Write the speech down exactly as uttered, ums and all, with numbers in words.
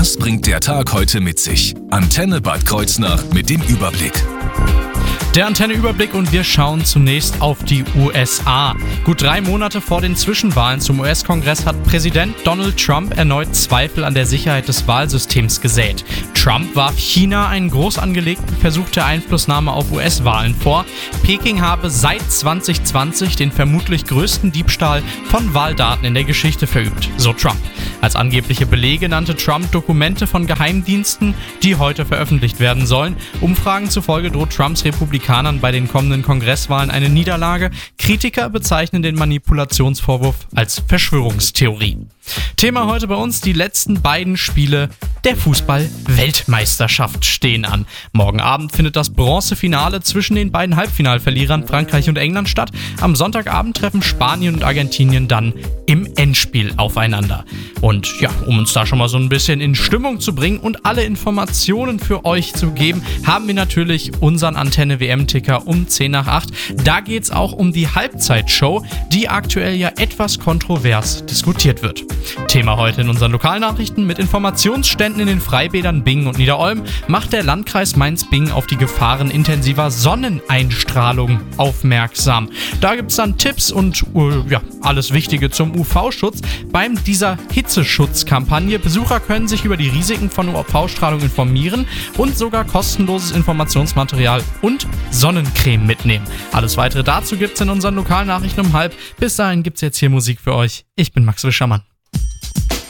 Was bringt der Tag heute mit sich? Antenne Bad Kreuznach mit dem Überblick. Der Antenne-Überblick und wir schauen zunächst auf die U S A. Gut drei Monate vor den Zwischenwahlen zum U S-Kongress hat Präsident Donald Trump erneut Zweifel an der Sicherheit des Wahlsystems gesät. Trump warf China einen groß angelegten Versuch der Einflussnahme auf U S-Wahlen vor. Peking habe seit zwanzig zwanzig den vermutlich größten Diebstahl von Wahldaten in der Geschichte verübt, so Trump. Als angebliche Belege nannte Trump Dokumente von Geheimdiensten, die heute veröffentlicht werden sollen. Umfragen zufolge droht Trumps Republikanern bei den kommenden Kongresswahlen eine Niederlage. Kritiker bezeichnen den Manipulationsvorwurf als Verschwörungstheorie. Thema heute bei uns: die letzten beiden Spiele der Fußball-Weltmeisterschaft stehen an. Morgen Abend findet das Bronzefinale zwischen den beiden Halbfinalverlierern Frankreich und England statt. Am Sonntagabend treffen Spanien und Argentinien dann im Endspiel aufeinander. Und ja, um uns da schon mal so ein bisschen in Stimmung zu bringen und alle Informationen für euch zu geben, haben wir natürlich unseren Antenne-W M-Ticker um zehn nach acht. Da geht's auch um die Halbzeitshow, die aktuell ja etwas kontrovers diskutiert wird. Thema heute in unseren Lokalnachrichten: mit Informationsständen in den Freibädern Bingen und Niederolm macht der Landkreis Mainz-Bingen auf die Gefahren intensiver Sonneneinstrahlung aufmerksam. Da gibt's dann Tipps und uh, ja, alles Wichtige zum U V-Schutz beim dieser Hitzeschutzkampagne. Besucher können sich über die Risiken von U V-Strahlung informieren und sogar kostenloses Informationsmaterial und Sonnencreme mitnehmen. Alles weitere dazu gibt's in unseren Lokalnachrichten um halb. Bis dahin gibt's jetzt hier Musik für euch. Ich bin Max Wischermann.